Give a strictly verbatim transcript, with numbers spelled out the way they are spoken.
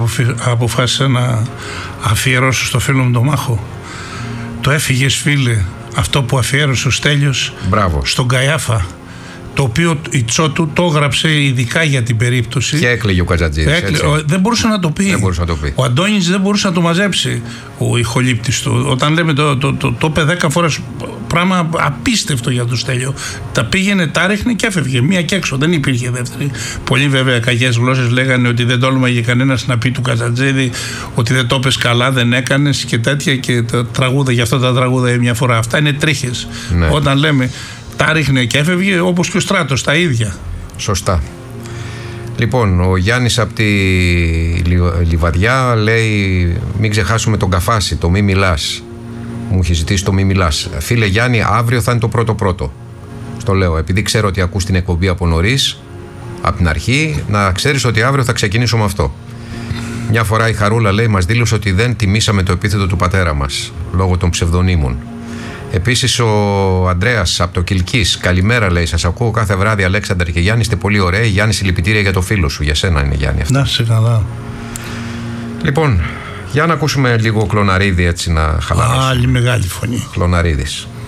Αποφάσισα να αφιερώσω στο φίλο μου τον Μάχο. Το έφυγες φίλε, αυτό που αφιέρωσε ο Στέλιος. Μπράβο. Στον Καϊάφα, το οποίο η Τσότου το έγραψε ειδικά για την περίπτωση. Και έκλαιγε ο Καζατζίδης. Έκλαι... Δεν μπορούσε να το πει. Δεν μπορούσε να το πει. Ο Αντώνης δεν μπορούσε να το μαζέψει, ο ηχολήπτης του. Όταν λέμε το, το, το, το είπε δέκα φορές, πράγμα απίστευτο για το Στέλιο. Τα πήγαινε, τα ρίχνε και έφευγε. Μία και έξω. Δεν υπήρχε δεύτερη. Πολλοί βέβαια κακές γλώσσες λέγανε ότι δεν τόλμαγε κανένας να πει του Καζατζίδη ότι δεν το έπες καλά, δεν έκανες και τέτοια. Και τα τραγούδα, γι' αυτό τα τραγούδα μια φορά. Αυτά είναι τρίχες. Ναι. Όταν λέμε τα ρίχνε και έφευγε, όπως και ο Στράτος, τα ίδια. Σωστά. Λοιπόν, ο Γιάννης από τη Λιβαδιά λέει: μην ξεχάσουμε τον Καφάση, το μη μιλάς. Μου έχει ζητήσει το μη μιλάς. Φίλε Γιάννη, αύριο θα είναι το πρώτο-πρώτο. Στο λέω, επειδή ξέρω ότι ακούς την εκπομπή από νωρίς, από την αρχή, να ξέρεις ότι αύριο θα ξεκινήσω με αυτό. Μια φορά η Χαρούλα λέει: μας δήλωσε ότι δεν τιμήσαμε το επίθετο του πατέρα μας λόγω των ψευδονύμων. Επίσης ο Ανδρέας από το Κιλκής, καλημέρα λέει, σας ακούω κάθε βράδυ Αλέξανδρ και Γιάννη, είστε πολύ ωραίοι. Γιάννη, συλληπιτήρια για το φίλο σου, για σένα είναι Γιάννη αυτό. Να σε καλά. Λοιπόν, για να ακούσουμε λίγο Κλωναρίδη έτσι να χαλαρώσουμε. Άλλη μεγάλη φωνή. Κλωναρίδης.